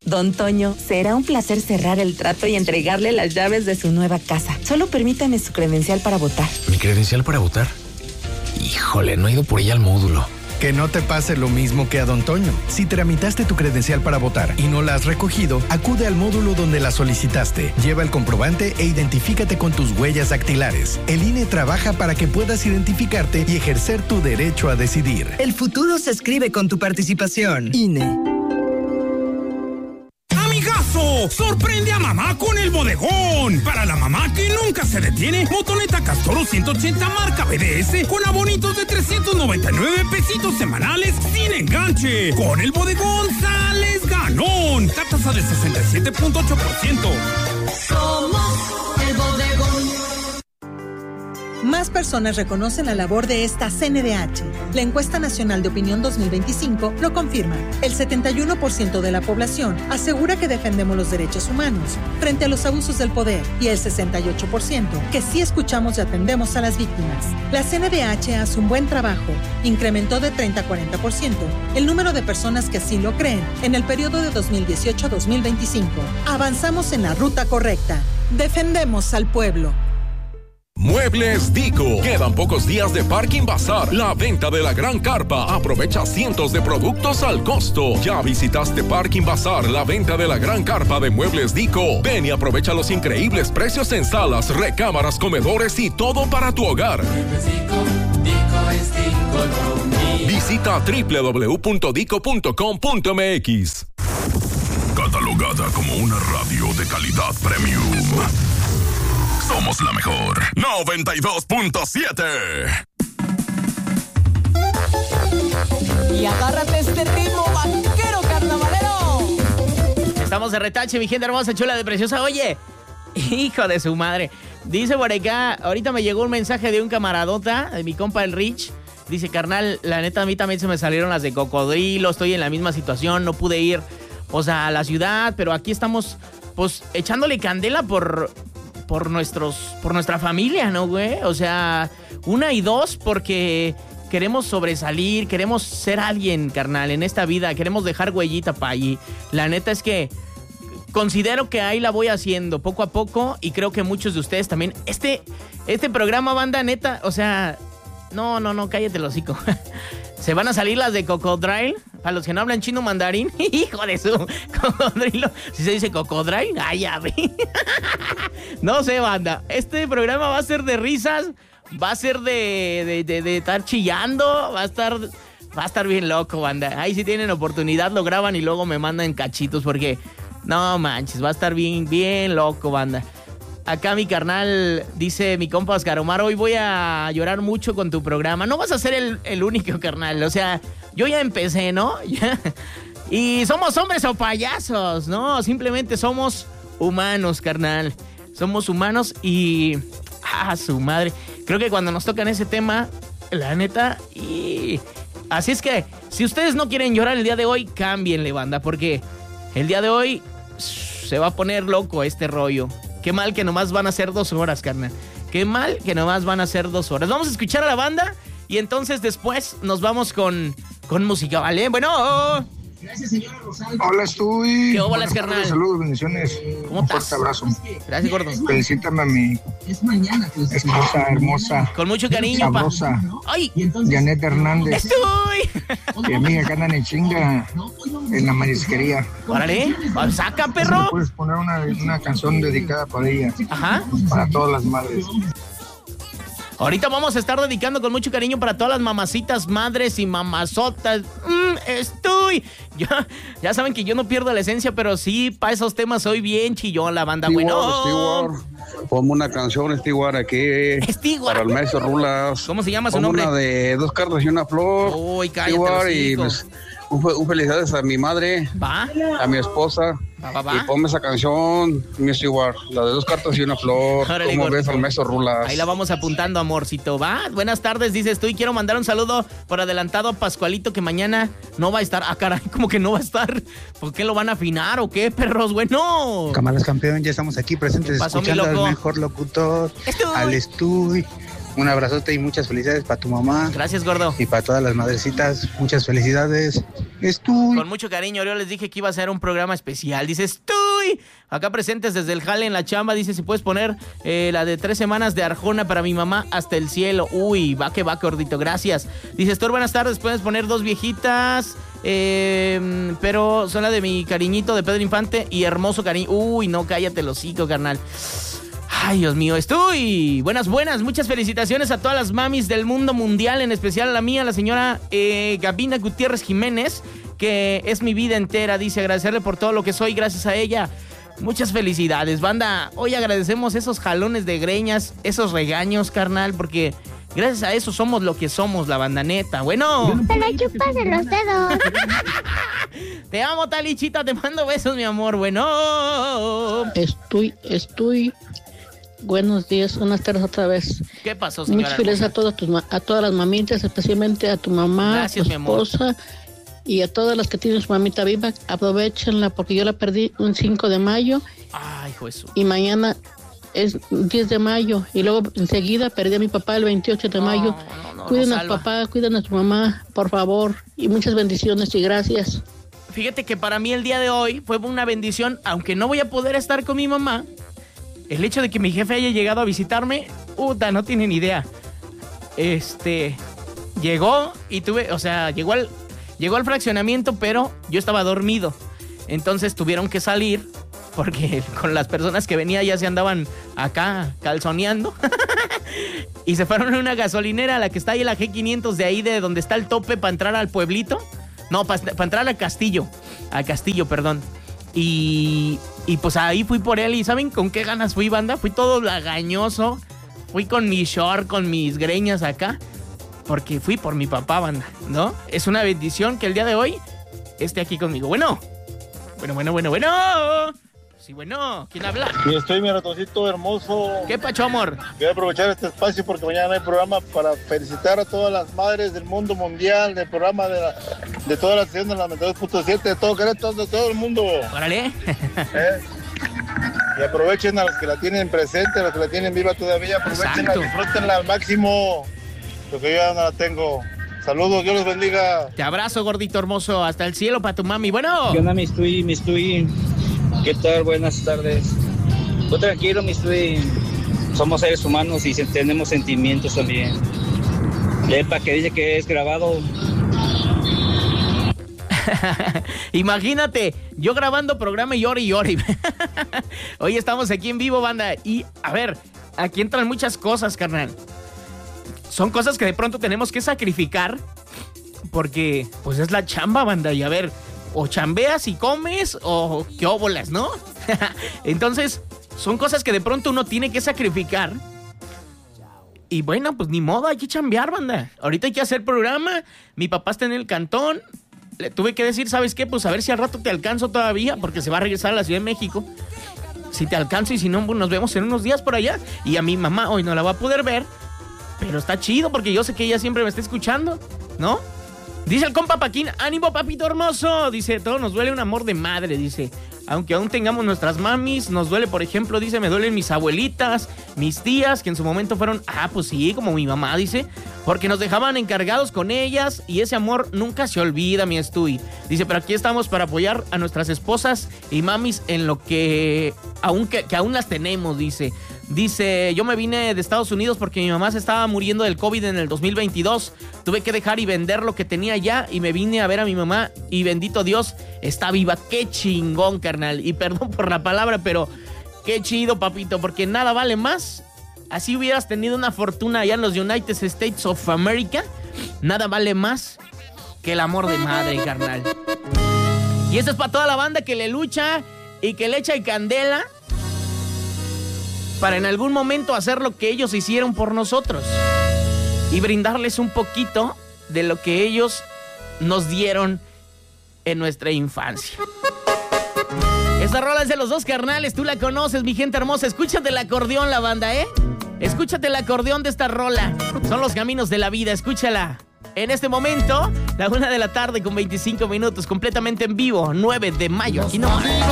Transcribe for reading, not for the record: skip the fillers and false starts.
Don Toño, será un placer cerrar el trato y entregarle las llaves de su nueva casa. Solo permítame su credencial para votar. ¿Mi credencial para votar? Híjole, no he ido por ella al módulo. Que no te pase lo mismo que a Don Toño. Si tramitaste tu credencial para votar y no la has recogido, acude al módulo donde la solicitaste. Lleva el comprobante e identifícate con tus huellas dactilares. El INE trabaja para que puedas identificarte y ejercer tu derecho a decidir. El futuro se escribe con tu participación. INE. Sorprende a mamá con el bodegón. Para la mamá que nunca se detiene, motoneta Castoro 180 marca BDS con abonitos de 399 pesitos semanales sin enganche. Con el bodegón sales ganón. Tasa de 67.8%. Somos el bodegón. Más personas reconocen la labor de esta CNDH. La encuesta nacional de opinión 2025 lo confirma. El 71% de la población asegura que defendemos los derechos humanos frente a los abusos del poder y el 68% que sí escuchamos y atendemos a las víctimas. La CNDH hace un buen trabajo. Incrementó de 30 a 40% el número de personas que así lo creen en el periodo de 2018 a 2025. Avanzamos en la ruta correcta. Defendemos al pueblo. Muebles Dico. Quedan pocos días de Parking Bazar, la venta de la gran carpa. Aprovecha cientos de productos al costo. ¿Ya visitaste Parking Bazar, la venta de la gran carpa de Muebles Dico? Ven y aprovecha los increíbles precios en salas, recámaras, comedores y todo para tu hogar. Muebles Dico, Dico es Dico lo mío. Visita www.dico.com.mx. Catalogada como una radio de calidad premium. Somos la mejor. 92.7. Y agárrate este ritmo, vaquero carnavalero. Estamos de retache, mi gente hermosa, chula de preciosa. Oye, hijo de su madre. Dice por acá, ahorita me llegó un mensaje de un camaradota, de mi compa el Rich. Dice, carnal, la neta a mí también se me salieron las de cocodrilo. Estoy en la misma situación, no pude ir, o sea, a la ciudad. Pero aquí estamos, pues, echándole candela por nuestra familia, ¿no, güey? O sea, 1 y 2, porque queremos sobresalir, queremos ser alguien, carnal, en esta vida, queremos dejar huellita pa' allí. La neta es que considero que ahí la voy haciendo poco a poco y creo que muchos de ustedes también. Este programa, banda, neta, o sea, no, cállate el hocico. Se van a salir las de cocodrilo. Para los que no hablan chino mandarín, hijo de su cocodrilo. Si se dice cocodrilo, ay, ya ve. No sé, banda. Este programa va a ser de risas, va a ser de estar chillando, va a estar bien loco, banda. Ahí si tienen oportunidad lo graban y luego me mandan cachitos porque no manches, va a estar bien loco, banda. Acá mi carnal dice, mi compa Oscar Omar, hoy voy a llorar mucho con tu programa. No vas a ser el único, carnal. O sea, yo ya empecé, ¿no? Y somos hombres o payasos, ¿no? Simplemente somos humanos, carnal. Somos humanos y... su madre. Creo que cuando nos tocan ese tema, la neta... Así es que, si ustedes no quieren llorar el día de hoy, cámbienle, banda. Porque el día de hoy se va a poner loco este rollo. Qué mal que nomás van a ser 2 horas, carnal. Qué mal que nomás van a ser 2 horas. Vamos a escuchar a la banda y entonces después nos vamos con música, ¿vale? Bueno. Gracias, señora Rosalba. Hola, estoy. ¿Qué hola, carnal? Saludos, bendiciones. ¿Cómo estás? Un fuerte abrazo. Gracias, gordo. Felicítame a mi esposa hermosa. Con mucho cariño, sabrosa. ¡Ay! Janet Hernández. ¡Estoy! Mi amiga que andan en chinga en la marisquería. Órale, saca, perro. ¿Puedes poner una canción dedicada para ella? Ajá. Para todas las madres. Ahorita vamos a estar dedicando con mucho cariño para todas las mamacitas, madres y mamazotas. Estoy. Ya saben que yo no pierdo la esencia, pero sí, para esos temas soy bien chillón, la banda. Stewart, ponme una canción, Stewart, aquí. Stewart. Para el maestro Rulas. ¿Cómo se llama su nombre? Una de 2 cartas y una flor. Uy, cállate, Stewart, y pues, un felicidades a mi madre. ¿Va? A mi esposa. Va. Y ponme esa canción, mi Stewart, la de 2 cartas y una flor. Órale, ¿Cómo gordo. ves al maestro Rulas? Ahí la vamos apuntando, amorcito, ¿va? Buenas tardes, dices tú, y quiero mandar un saludo por adelantado a Pascualito, que mañana no va a estar. Ah, caray, ¿cómo que no va a estar? ¿Por qué lo van a afinar o qué, perros? Bueno. Camaras campeón, ya estamos aquí presentes pasó, escuchando al mejor locutor, al Estuy. Un abrazote y muchas felicidades para tu mamá. Gracias, gordo. Y para todas las madrecitas, muchas felicidades. Estoy. Con mucho cariño, yo les dije que iba a ser un programa especial. Dice, estoy acá presentes desde el jale en la chamba. Dice, si puedes poner la de 3 semanas de Arjona para mi mamá hasta el cielo. Uy, va, gordito, gracias. Dice, Estor, buenas tardes, puedes poner 2 viejitas, pero son la de mi cariñito de Pedro Infante y hermoso cariño. Uy, no, cállate el hocico, carnal. Ay, Dios mío, estoy. Buenas, muchas felicitaciones a todas las mamis del mundo mundial, en especial a la mía, la señora Gabina Gutiérrez Jiménez, que es mi vida entera. Dice, agradecerle por todo lo que soy, gracias a ella. Muchas felicidades, banda. Hoy agradecemos esos jalones de greñas, esos regaños, carnal, porque gracias a eso somos lo que somos, la banda, neta. Bueno. Te la chupas de los dedos. Te amo, Talichita, te mando besos, mi amor. Bueno. Estoy. Buenos días, buenas tardes otra vez. ¿Qué pasó, señora? Muchas felicidades a todas las mamitas, especialmente a tu mamá, gracias, a tu esposa y a todas las que tienen su mamita viva. Aprovechenla porque yo la perdí un 5 de mayo. Ay, Jesús. Y mañana es 10 de mayo y luego enseguida perdí a mi papá el 28 de mayo. Cuiden a tu papá, cuiden a tu mamá, por favor, y muchas bendiciones y gracias. Fíjate que para mí el día de hoy fue una bendición, aunque no voy a poder estar con mi mamá. El hecho de que mi jefe haya llegado a visitarme, no tienen idea. Llegó y llegó al fraccionamiento, pero yo estaba dormido. Entonces tuvieron que salir porque con las personas que venía ya se andaban acá calzoneando. Y se fueron a una gasolinera, la que está ahí, la G500, de ahí de donde está el tope para entrar al pueblito. No, para entrar al Castillo. Al Castillo, perdón. Y pues ahí fui por él. ¿Y saben con qué ganas fui, banda? Fui todo lagañoso. Fui con mi short, con mis greñas acá. Porque fui por mi papá, banda, ¿no? Es una bendición que el día de hoy esté aquí conmigo. Bueno. Sí, bueno. ¿Quién habla? Sí, estoy, mi ratoncito hermoso. ¿Qué pacho, amor? Quiero aprovechar este espacio porque mañana hay programa para felicitar a todas las madres del mundo mundial, del programa de toda la sesión de la 92.7, de todo Querétaro, de todo el mundo. ¡Órale! Y aprovechen a los que la tienen presente, a los que la tienen viva todavía, aprovechenla, disfrútenla al máximo, porque yo ya no la tengo. Saludos, Dios los bendiga. Te abrazo, gordito hermoso, hasta el cielo para tu mami. Bueno. ¿Qué onda, mi Stui? ¿Qué tal? Buenas tardes. Pues tranquilo, mi Stui. Somos seres humanos y tenemos sentimientos también. Lepa, que dice que es grabado. Imagínate, yo grabando programa y llore. Hoy estamos aquí en vivo, banda. Y, a ver, aquí entran muchas cosas, carnal. Son cosas que de pronto tenemos que sacrificar porque, pues, es la chamba, banda. Y a ver, o chambeas y comes o qué óbolas, ¿no? Entonces, son cosas que de pronto uno tiene que sacrificar. Y bueno, pues ni modo, hay que chambear, banda. Ahorita hay que hacer programa. Mi papá está en el cantón. Le tuve que decir, ¿sabes qué? Pues a ver si al rato te alcanzo todavía, porque se va a regresar a la Ciudad de México. Si te alcanzo y si no, pues nos vemos en unos días por allá. Y a mi mamá hoy no la va a poder ver, pero está chido porque yo sé que ella siempre me está escuchando, ¿no? Dice el compa Paquín, ánimo, papito hermoso. Dice, todo nos duele un amor de madre, dice. Aunque aún tengamos nuestras mamis, nos duele, por ejemplo, dice, me duelen mis abuelitas, mis tías, que en su momento fueron, pues sí, como mi mamá, dice, porque nos dejaban encargados con ellas y ese amor nunca se olvida, mi Stui. Dice, pero aquí estamos para apoyar a nuestras esposas y mamis en lo que aún las tenemos, dice. Dice, yo me vine de Estados Unidos porque mi mamá se estaba muriendo del COVID en el 2022. Tuve que dejar y vender lo que tenía ya y me vine a ver a mi mamá y bendito Dios, está viva. Qué chingón, carnal. Y perdón por la palabra, pero qué chido, papito, porque nada vale más. Así hubieras tenido una fortuna allá en los United States of America. Nada vale más que el amor de madre, carnal. Y esto es para toda la banda que le lucha y que le echa el candela para en algún momento hacer lo que ellos hicieron por nosotros y brindarles un poquito de lo que ellos nos dieron en nuestra infancia. Esta rola es de los dos carnales, tú la conoces, mi gente hermosa. Escúchate el acordeón, la banda, ¿eh? Escúchate el acordeón de esta rola. Son los caminos de la vida, escúchala. En este momento, la 1:25 p.m, completamente en vivo, 9 de mayo. Aquí no.